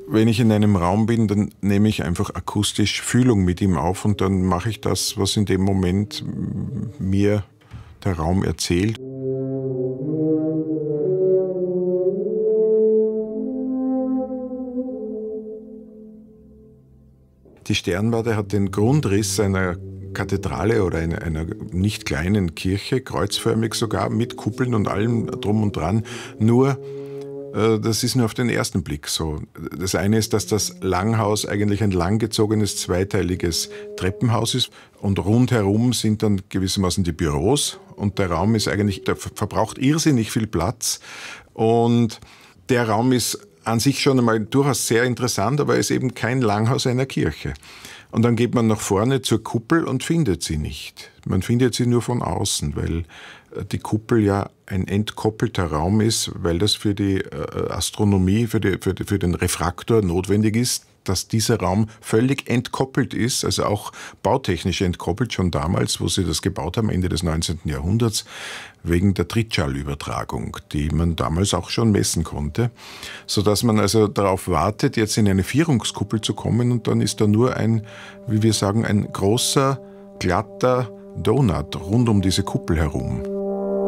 Wenn ich in einem Raum bin, dann nehme ich einfach akustisch Fühlung mit ihm auf und dann mache ich das, was in dem Moment mir der Raum erzählt. Die Sternwarte hat den Grundriss einer Kathedrale oder einer nicht kleinen Kirche, kreuzförmig sogar, mit Kuppeln und allem drum und dran. Nur, das ist nur auf den ersten Blick so. Das eine ist, dass das Langhaus eigentlich ein langgezogenes, zweiteiliges Treppenhaus ist und rundherum sind dann gewissermaßen die Büros und der Raum ist eigentlich, der verbraucht irrsinnig viel Platz und der Raum ist an sich schon einmal durchaus sehr interessant, aber er ist eben kein Langhaus einer Kirche. Und dann geht man nach vorne zur Kuppel und findet sie nicht. Man findet sie nur von außen, weil die Kuppel ja ein entkoppelter Raum ist, weil das für die Astronomie, für den Refraktor notwendig ist, dass dieser Raum völlig entkoppelt ist, also auch bautechnisch entkoppelt, schon damals, wo sie das gebaut haben, Ende des 19. Jahrhunderts, wegen der Trittschallübertragung, die man damals auch schon messen konnte, sodass man also darauf wartet, jetzt in eine Vierungskuppel zu kommen und dann ist da nur ein, wie wir sagen, ein großer, glatter Donut rund um diese Kuppel herum.